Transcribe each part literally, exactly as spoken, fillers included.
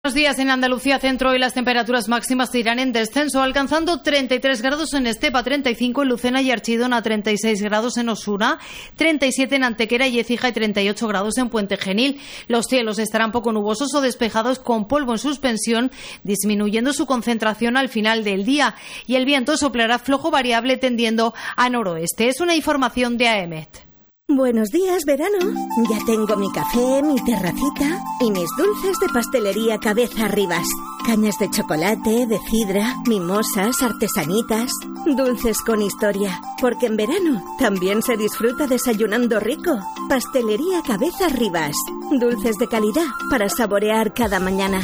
Buenos días. En Andalucía Centro hoy las temperaturas máximas irán en descenso, alcanzando treinta y tres grados en Estepa, treinta y cinco en Lucena y Archidona, treinta y seis grados en Osuna, treinta y siete en Antequera y Écija y treinta y ocho grados en Puente Genil. Los cielos estarán poco nubosos o despejados con polvo en suspensión, disminuyendo su concentración al final del día, y el viento soplará flojo variable tendiendo a noroeste. Es una información de A E M E T. Buenos días, verano. Ya tengo mi café, mi terracita y mis dulces de pastelería Cabeza Ribas. Cañas de chocolate, de cidra, mimosas, artesanitas. Dulces con historia. Porque en verano también se disfruta desayunando rico. Pastelería Cabeza Ribas. Dulces de calidad para saborear cada mañana.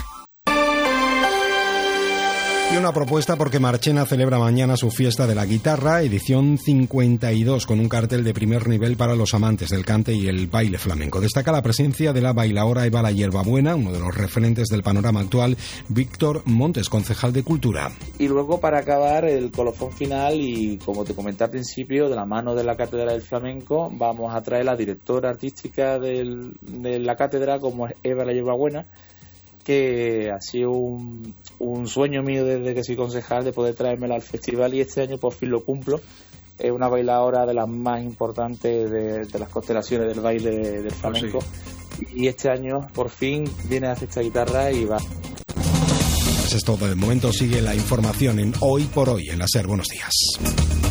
Y una propuesta porque Marchena celebra mañana su fiesta de la guitarra, edición cincuenta y dos, con un cartel de primer nivel para los amantes del cante y el baile flamenco. Destaca la presencia de la bailaora Eva la Hierbabuena, uno de los referentes del panorama actual, Víctor Montes, concejal de Cultura. Y luego, para acabar, el colofón final, y como te comenté al principio, de la mano de la Cátedra del Flamenco, vamos a traer la directora artística del, de la cátedra, como es Eva la Hierbabuena, que ha sido un, un sueño mío desde que soy concejal de poder traérmela al festival, y este año por fin lo cumplo. Es una bailadora de las más importantes de, de las constelaciones del baile del flamenco, oh, sí. Y este año por fin viene a hacer esta guitarra y va. Pues es todo. De momento sigue la información en Hoy por Hoy en la SER. Buenos días.